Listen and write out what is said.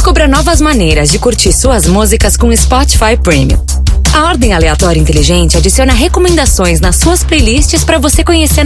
Descubra novas maneiras de curtir suas músicas com Spotify Premium. A ordem aleatória inteligente adiciona recomendações nas suas playlists para você conhecer